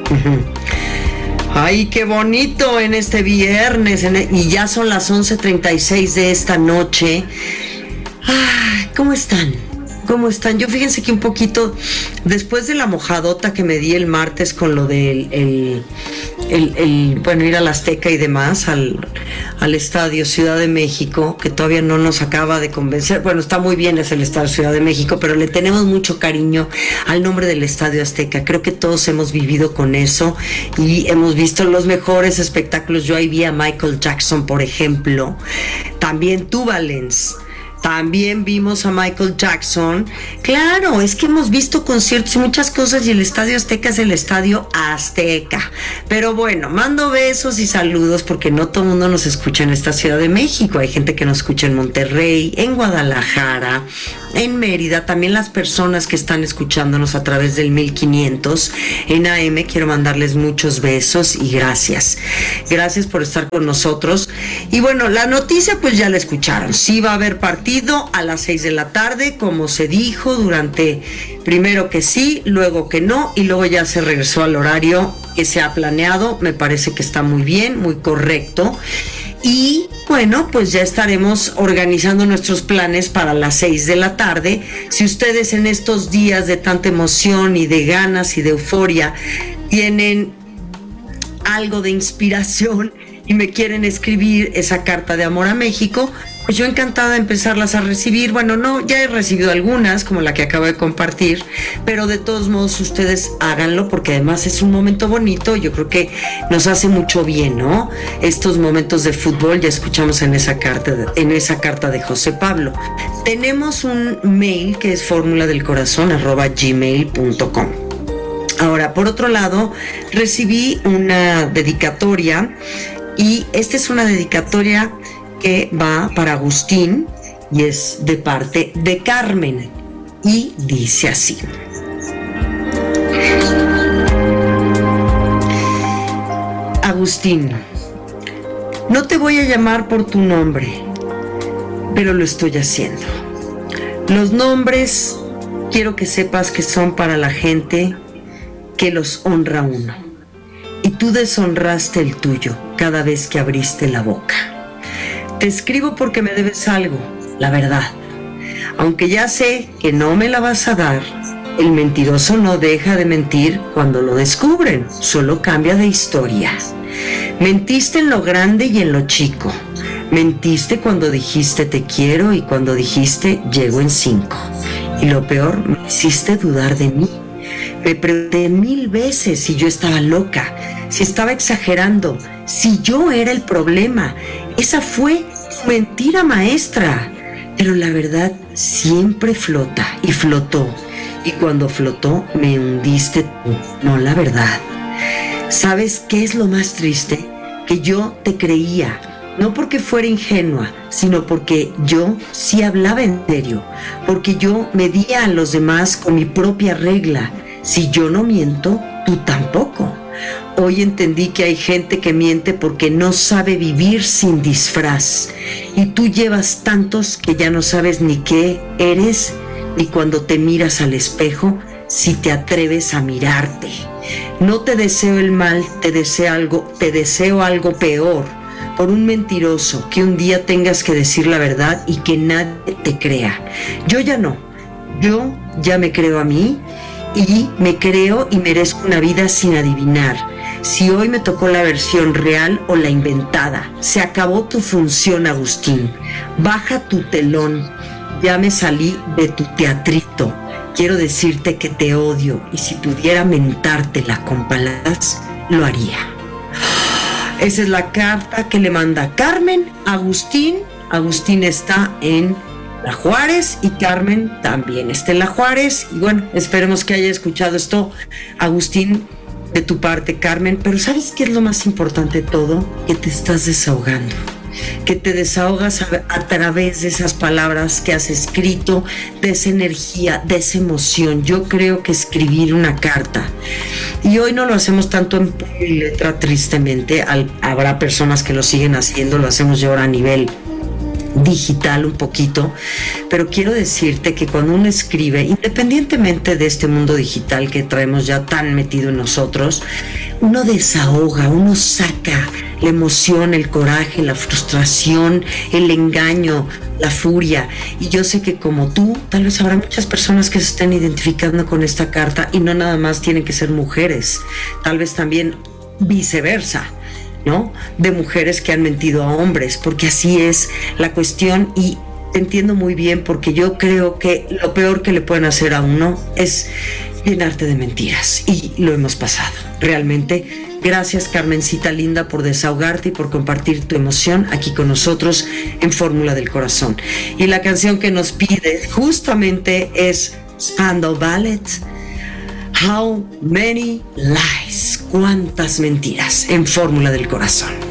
Ay, qué bonito en este viernes, y ya son las 11:36 de esta noche. Ay, ¿cómo están? ¿Cómo están? Yo fíjense que un poquito después de la mojadota que me di el martes con lo del bueno, ir al Azteca y demás, al Estadio Ciudad de México, que todavía no nos acaba de convencer. Bueno, está muy bien, es el Estadio Ciudad de México, pero le tenemos mucho cariño al nombre del Estadio Azteca. Creo que todos hemos vivido con eso y hemos visto los mejores espectáculos. Yo ahí vi a Michael Jackson, por ejemplo. También tú, Valens. También vimos a Michael Jackson. Claro, es que hemos visto conciertos y muchas cosas, y el Estadio Azteca es el Estadio Azteca. Pero bueno, mando besos y saludos porque no todo el mundo nos escucha en esta Ciudad de México. Hay gente que nos escucha en Monterrey, en Guadalajara, en Mérida. También las personas que están escuchándonos a través del 1500 en AM. Quiero mandarles muchos besos y gracias. Gracias por estar con nosotros. Y bueno, la noticia pues ya la escucharon. Sí va a haber partido a las 6 de la tarde, como se dijo durante, primero que sí, luego que no, y luego ya se regresó al horario que se ha planeado. Me parece que está muy bien, muy correcto. Y bueno, pues ya estaremos organizando nuestros planes para las 6 de la tarde. Si ustedes en estos días de tanta emoción y de ganas y de euforia tienen algo de inspiración y me quieren escribir esa carta de amor a México, pues yo encantada de empezarlas a recibir. Bueno, no, ya he recibido algunas, como la que acabo de compartir, pero de todos modos ustedes háganlo, porque además es un momento bonito. Yo creo que nos hace mucho bien, ¿no? Estos momentos de fútbol, ya escuchamos en esa carta de José Pablo. Tenemos un mail que es formuladelcorazon@gmail.com. Ahora, por otro lado, recibí una dedicatoria, y esta es una dedicatoria que va para Agustín y es de parte de Carmen, y dice así: Agustín, no te voy a llamar por tu nombre, pero lo estoy haciendo. Los nombres quiero que sepas que son para la gente que los honra a uno, y tú deshonraste el tuyo cada vez que abriste la boca. Te escribo porque me debes algo, la verdad. Aunque ya sé que no me la vas a dar, el mentiroso no deja de mentir cuando lo descubren, solo cambia de historia. Mentiste en lo grande y en lo chico. Mentiste cuando dijiste te quiero y cuando dijiste llego en 5. Y lo peor, me hiciste dudar de mí. Me pregunté 1000 veces si yo estaba loca, si estaba exagerando, si yo era el problema. Esa fue tu mentira maestra. Pero la verdad siempre flota y flotó. Y cuando flotó me hundiste tú, no la verdad. ¿Sabes qué es lo más triste? Que yo te creía. No porque fuera ingenua, sino porque yo sí hablaba en serio. Porque yo medía a los demás con mi propia regla. Si yo no miento, tú tampoco. Hoy entendí que hay gente que miente porque no sabe vivir sin disfraz. Y tú llevas tantos que ya no sabes ni qué eres, ni cuando te miras al espejo, si te atreves a mirarte. No te deseo el mal, te deseo algo peor. Por un mentiroso, que un día tengas que decir la verdad y que nadie te crea. Yo ya no. Yo ya me creo a mí. Y me creo y merezco una vida sin adivinar si hoy me tocó la versión real o la inventada. Se acabó tu función, Agustín. Baja tu telón. Ya me salí de tu teatrito. Quiero decirte que te odio, y si pudiera mentártela con palabras, lo haría. Esa es la carta que le manda Carmen a Agustín. Agustín está en La Juárez y Carmen también está en La Juárez. Y bueno, esperemos que haya escuchado esto, Agustín, de tu parte, Carmen. Pero ¿sabes qué es lo más importante de todo? Que te estás desahogando. Que te desahogas a través de esas palabras que has escrito, de esa energía, de esa emoción. Yo creo que escribir una carta, y hoy no lo hacemos tanto en letra, tristemente, habrá personas que lo siguen haciendo, lo hacemos ya ahora a nivel digital un poquito, pero quiero decirte que cuando uno escribe, independientemente de este mundo digital que traemos ya tan metido en nosotros, uno desahoga, uno saca la emoción, el coraje, la frustración, el engaño, la furia. Y yo sé que como tú, tal vez habrá muchas personas que se estén identificando con esta carta y no nada más tienen que ser mujeres, tal vez también viceversa, ¿no? De mujeres que han mentido a hombres, porque así es la cuestión. Y te entiendo muy bien, porque yo creo que lo peor que le pueden hacer a uno es llenarte de mentiras, y lo hemos pasado realmente. Gracias, Carmencita linda, por desahogarte y por compartir tu emoción aquí con nosotros en Fórmula del Corazón. Y la canción que nos pide justamente es Spandau Ballet, How Many Lies, cuántas mentiras, en Fórmula del Corazón.